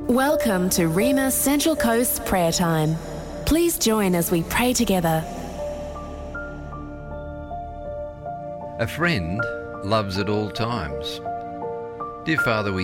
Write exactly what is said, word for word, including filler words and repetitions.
Welcome to Rema Central Coast Prayer Time. Please join as we pray together. A friend loves at all times. Dear Father, we